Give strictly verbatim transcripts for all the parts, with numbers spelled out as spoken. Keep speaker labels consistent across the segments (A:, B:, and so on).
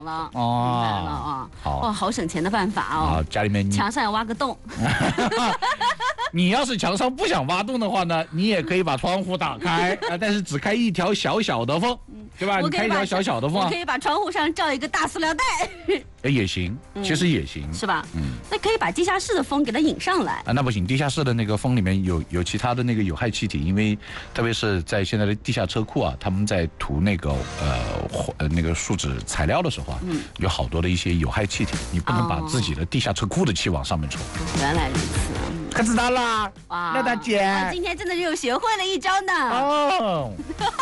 A: 了
B: 哦，
A: 明白了啊！
B: 好
A: 哇，好省钱的办法哦！
B: 啊，家里面
A: 墙上要挖个洞。
B: 你要是墙上不想挖洞的话呢，你也可以把窗户打开啊，但是只开一条小小的缝，对吧？你开一条小小的缝，
A: 我可以把窗户上罩一个大塑料袋，
B: 哎也行，其实也行，
A: 是吧？
B: 嗯，
A: 那可以把地下室的风给它引上来
B: 啊，那不行，地下室的那个风里面有有其他的那个有害气体，因为特别是在现在的地下车库啊，他们在涂那个呃呃那个树脂材料的时候啊，嗯，有好多的一些有害气体，你不能把自己的地下车库的气往上面抽。
A: 原来如此，
B: 可知道啦，
A: 哇，
B: 廖大姐，
A: 我今天真的是又学会了一招呢。
B: 哦，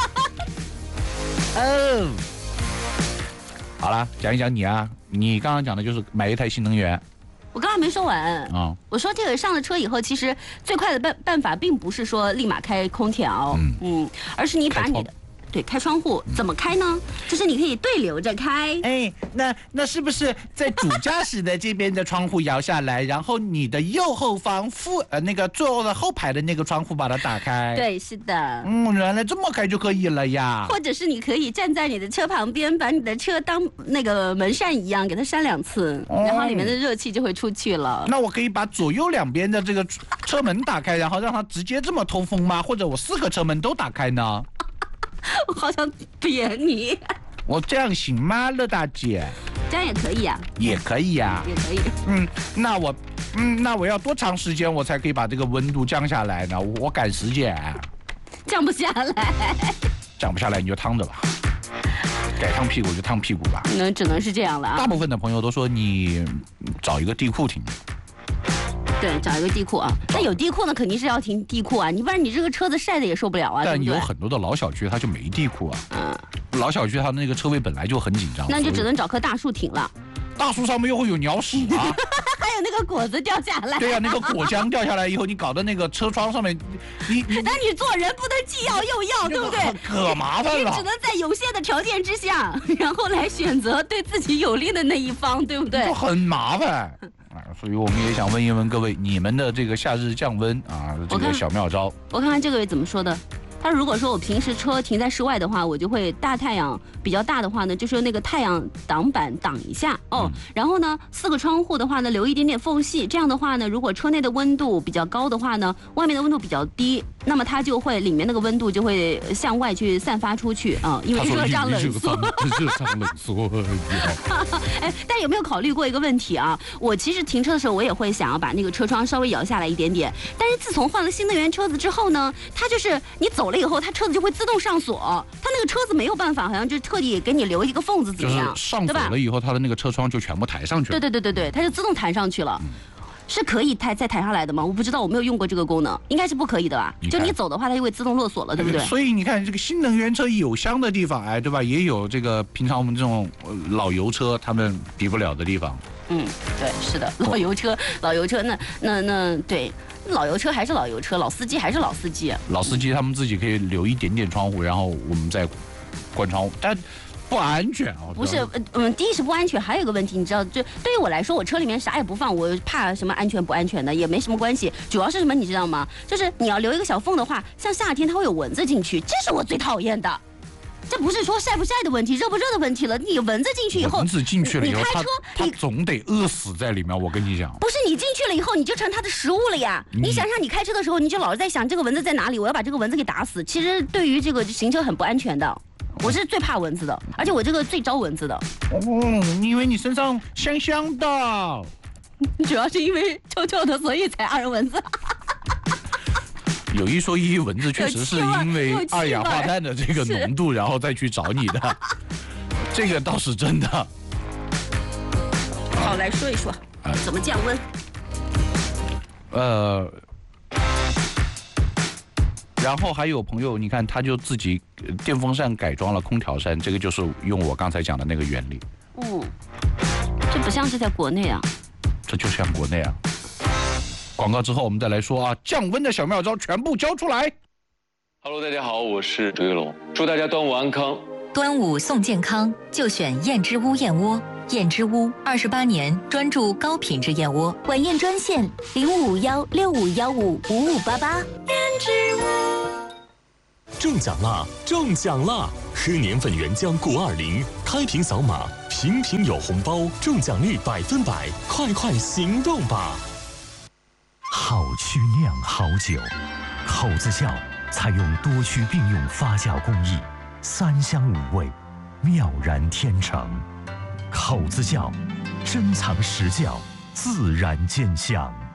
B: 哦，好了，讲一讲你啊，你刚刚讲的就是买一台新能源。
A: 我刚刚没说完啊、
B: 哦，
A: 我说这个上了车以后，其实最快的办办法并不是说立马开空调，嗯嗯，而是你把你的对开窗户怎么开呢？就是你可以对流着开。
B: 哎，那那是不是在主驾驶的这边的窗户摇下来，然后你的右后方副呃那个坐的后排的那个窗户把它打开？
A: 对，是的。
B: 嗯，原来这么开就可以了呀。
A: 或者是你可以站在你的车旁边，把你的车当那个门扇一样，给它扇两次，哦、然后里面的热气就会出去了。
B: 那我可以把左右两边的这个车门打开，然后让它直接这么通风吗？或者我四个车门都打开呢？
A: 我好想扁你。
B: 我这样行吗，乐大姐？
A: 这样也可以啊。
B: 也可以呀、啊。
A: 也可以。
B: 嗯，那我，嗯，那我要多长时间我才可以把这个温度降下来呢？我, 我赶时间。
A: 降不下来。
B: 降不下来你就趟着吧。该烫屁股就烫屁股吧。
A: 那只能是这样了啊。
B: 大部分的朋友都说你找一个地库停。
A: 对，找一个地库啊。那有地库呢，肯定是要停地库啊，你不然你这个车子晒的也受不了啊。
B: 但有很多的老小区它就没地库啊。嗯，老小区它那个车位本来就很紧张，
A: 那就只能找棵大树停了。
B: 大树上面又会有鸟屎啊。
A: 还有那个果子掉下来。
B: 对呀、啊，那个果浆掉下来以后，你搞的那个车窗上面，你你
A: 那你做人不能既要又要，对不对？
B: 可麻烦了。
A: 你只能在有限的条件之下，然后来选择对自己有利的那一方，对不对？
B: 就很麻烦。啊，所以我们也想问一问各位，你们的这个夏日降温啊，这个小妙招。
A: 我看看这个怎么说的。他如果说我平时车停在室外的话，我就会大太阳比较大的话呢，就是用那个太阳挡板挡一下哦。嗯、然后呢，四个窗户的话呢，留一点点缝隙，这样的话呢，如果车内的温度比较高的话呢，外面的温度比较低，那么它就会里面那个温度就会向外去散发出去啊、哦，因为热胀冷缩。
B: 热胀冷缩。
A: 哎，但有没有考虑过一个问题啊？我其实停车的时候，我也会想要把那个车窗稍微摇下来一点点，但是自从换了新能源车子之后呢，它就是你走了以后，它车子就会自动上锁，它那个车子没有办法，好像就特地给你留一个缝子，怎么样？
B: 就是上锁了以后，它的那个车窗就全部抬上去了。
A: 对对对对对，它就自动弹上去了。嗯，是可以抬再抬下来的吗？我不知道，我没有用过这个功能，应该是不可以的吧？就你走的话，它就会自动落锁了，对不对？
B: 所以你看，这个新能源车有香的地方，哎，对吧？也有这个平常我们这种老油车他们比不了的地方。
A: 嗯，对，是的，老油车，老油车，那那那对。老油车还是老油车，老司机还是老司机。
B: 老司机他们自己可以留一点点窗户，然后我们再关窗户，但不安全啊。
A: 不是，嗯，第一是不安全，还有一个问题，你知道，就对于我来说，我车里面啥也不放，我怕什么安全不安全的，也没什么关系。主要是什么，你知道吗？就是你要留一个小缝的话，像夏天它会有蚊子进去，这是我最讨厌的。这不是说晒不晒的问题，热不热的问题了。你蚊子进去以后，
B: 蚊子进去了以后，
A: 你开车
B: 它总得饿死在里面。我跟你讲，
A: 不是你进去了以后，你就成它的食物了呀。嗯、你想想，你开车的时候，你就老是在想这个蚊子在哪里，我要把这个蚊子给打死。其实对于这个行车很不安全的。我是最怕蚊子的，而且我这个最招蚊子的。
B: 哦，因为你身上香香的。
A: 主要是因为臭臭的，所以才二蚊子。
B: 有一说一，蚊子确实是因为二氧化碳的这个浓度，然后再去找你的，这个倒是真的。
A: 好，来说一说、呃、怎么降温。
B: 呃，然后还有朋友，你看他就自己电风扇改装了空调扇，这个就是用我刚才讲的那个原理。
A: 嗯，这不像是在国内啊。
B: 这就像国内啊。广告之后我们再来说啊，降温的小妙招全部交出来。
C: Hello， 大家好，我是周月龙，祝大家端午安康。
D: 端午送健康，就选燕之屋燕窝。燕之屋二十八年专注高品质燕窝，
E: 晚宴专线零五幺六五幺五五五八八。燕之屋。 中奖啦！中奖啦！喝年份原浆谷二零，开瓶扫码，瓶瓶有红包，中奖率百分百，快快行动吧！
F: 好曲酿好酒，口子窖采用多区并用发酵工艺，三香五味，妙然天成。口子窖，珍藏实窖，自然见香。